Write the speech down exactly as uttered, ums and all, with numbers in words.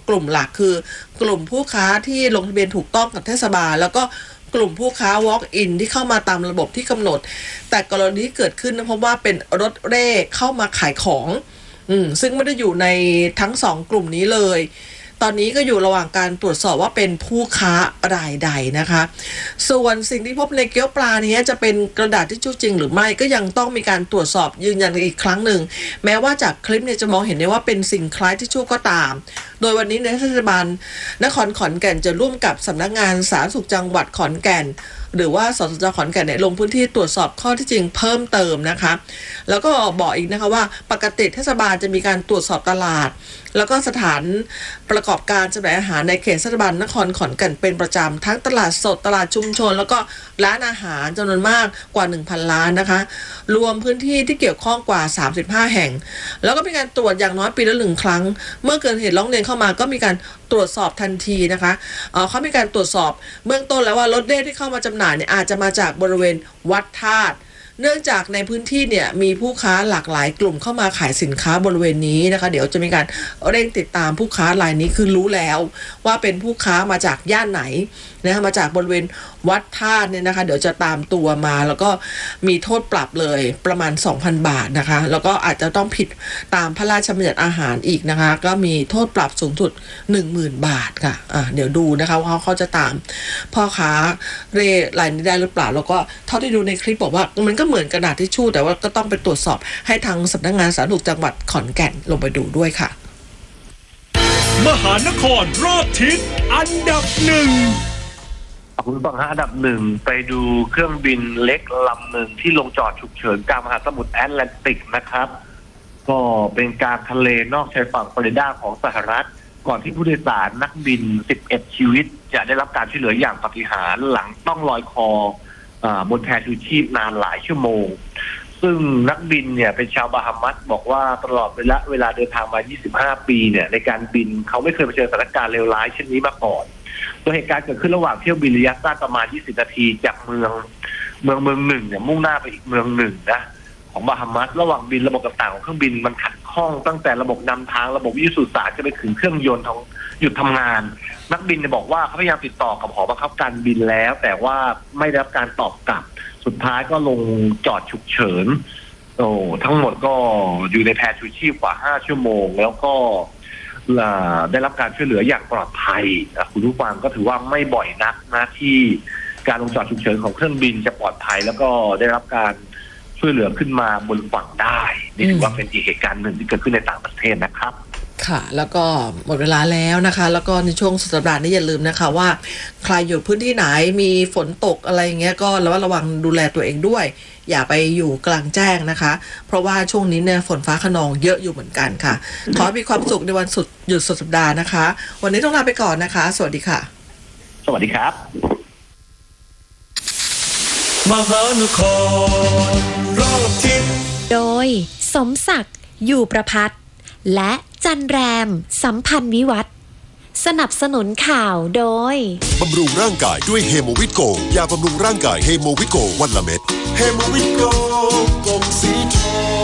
กลุ่มหลักคือกลุ่มผู้ค้าที่ลงทะเบียนถูกต้องกับเทศบาลแล้วก็กลุ่มผู้ค้า walk in ที่เข้ามาตามระบบที่กำหนดแต่กรณีที่เกิดขึ้นนะเพราะว่าเป็นรถเร่เข้ามาขายของอืมซึ่งไม่ได้อยู่ในทั้งสองกลุ่มนี้เลยตอนนี้ก็อยู่ระหว่างการตรวจสอบว่าเป็นผู้ค้ารายใดนะคะส่วนสิ่งที่พบในเกี๊ยวปลานี้จะเป็นกระดาษทิชชู่จริงหรือไม่ก็ยังต้องมีการตรวจสอบยืนยันอีกครั้งหนึ่งแม้ว่าจากคลิปเนี่ยจะมองเห็นได้ว่าเป็นสิ่งคล้ายทิชชู่ก็ตามโดยวันนี้ในเทศบาลนครขอนแก่นจะร่วมกับสำนักงานสาธารณสุขจังหวัดขอนแก่นหรือว่าสสจ.ขอนแก่นเนี่ยลงพื้นที่ตรวจสอบข้อที่จริงเพิ่มเติมนะคะแล้วก็บอกอีกนะคะว่าปกติเทศบาลจะมีการตรวจสอบตลาดแล้วก็สถานประกอบการจำหน่ายอาหารในเขตเทศบาลนครขอนแก่นเป็นประจำทั้งตลาดสดตลาดชุมชนแล้วก็ร้านอาหารจำนวนมากกว่า หนึ่งพัน ร้านนะคะรวมพื้นที่ที่เกี่ยวข้องกว่าสามสิบห้าแห่งแล้วก็มีการตรวจอย่างน้อยปีละหนึ่งครั้งเมื่อเกิดเหตุร้องเรียนเข้ามาก็มีการตรวจสอบทันทีนะคะเอ่อเขามีการตรวจสอบเบื้องต้นแล้วว่ารถเร่ที่เข้ามาจำหน่ายเนี่ยอาจจะมาจากบริเวณวัดธาตุเนื่องจากในพื้นที่เนี่ยมีผู้ค้าหลากหลายกลุ่มเข้ามาขายสินค้าบริเวณนี้นะคะเดี๋ยวจะมีการเร่งติดตามผู้ค้ารายนี้คือรู้แล้วว่าเป็นผู้ค้ามาจากย่านไหนนะมาจากบริเวณวัดธาตุเนี่ยนะคะเดี๋ยวจะตามตัวมาแล้วก็มีโทษปรับเลยประมาณ สองพัน บาทนะคะแล้วก็อาจจะต้องผิดตามพระราชบัญญัติอาหารอีกนะคะก็มีโทษปรับสูงสุด หนึ่งหมื่น บาทค่ะอ่ะเดี๋ยวดูนะคะว่าเขาจะตามพ่อค้าเร่รายนี้ได้หรือเปล่าแล้วก็เท่าที่ดูในคลิปบอกว่ามันก็เหมือนกระดาษทิชชู่แต่ว่าก็ต้องไปตรวจสอบให้ทางสำนักงานสาธารณสุขจังหวัดขอนแก่นลงไปดูด้วยค่ะมหานครรอบทิศอันดับหนึ่งคุณฟังฮะอันดับหนึ่งไปดูเครื่องบินเล็กลำหนึ่งที่ลงจอดฉุกเฉินกลางมหาสมุทรแอตแลนติกนะครับก็เป็นการทะเลนอกชายฝั่งฟลอริดาของสหรัฐก่อนที่ผู้โดยสารนักบินสิบเอ็ดชีวิตจะได้รับการช่วยเหลืออย่างปาฏิหาริย์หลังต้องลอยคอบนแพชูชีพนานหลายชั่วโมงซึ่งนักบินเนี่ยเป็นชาวบาฮามัสบอกว่าตลอดเวลาเวลาเดินทางมายี่สิบห้าปีเนี่ยในการบินเขาไม่เคยเผชิญสถานการณ์เลวร้ายเช่นนี้มาก่อนโดยเหตุการณ์เกิดขึ้นระหว่างเที่ยวบินระยะสั้นประมาณยี่สิบนาทีจากเมืองเมืองเมืองหนึ่งเนี่ยมุ่งหน้าไปอีกเมืองหนึ่งนะของบาฮามัสระหว่างบินระบบต่างๆของเครื่องบินมันขัดข้องตั้งแต่ระบบนำทางระบบวิทยุสื่อสารจะไปถึงเครื่องยนต์ของหยุดทำงานนักบินเนี่ยบอกว่าเขาพยายามติดต่อกับหอบังคับการบินแล้วแต่ว่าไม่ได้รับการตอบกลับสุดท้ายก็ลงจอดฉุกเฉินโอ้ทั้งหมดก็อยู่ในแพชูชีพกว่าห้าชั่วโมงแล้วก็ได้รับการช่วยเหลืออย่างปลอดภัยคุณผู้ฟังก็ถือว่าไม่บ่อยนักนะที่การลงจอดฉุกเฉินของเครื่องบินจะปลอดภัยแล้วก็ได้รับการช่วยเหลือขึ้นมาบนฝั่งได้นี่ถือว่าเป็นอีกเหตุการณ์หนึ่งที่เกิดขึ้นในต่างประเทศนะครับค่ะแล้วก็หมดเวลาแล้วนะคะแล้วก็ในช่วงสุดสัปดาห์นี้อย่าลืมนะคะว่าใครอยู่พื้นที่ไหนมีฝนตกอะไรอย่างเงี้ยก็ระมัดระวังดูแลตัวเองด้วยอย่าไปอยู่กลางแจ้งนะคะเพราะว่าช่วงนี้เนี่ยฝนฟ้าคะนองเยอะอยู่เหมือนกันค่ะขอให้มีความสุขในวันสุดหยุดสุดสัปดาห์นะคะวันนี้ต้องลาไปก่อนนะคะสวัสดีค่ะสวัสดีครับมหานครรอบทิศโดยสมศักดิ์อยู่ประภัตและจันแรมสัมพันธ์วิวัฒน์สนับสนุนข่าวโดยบำรุงร่างกายด้วยเฮโมวิโกยาบำรุงร่างกายเฮโมวิโกวันละเม็ดเฮโมวิโกกลมสีทอง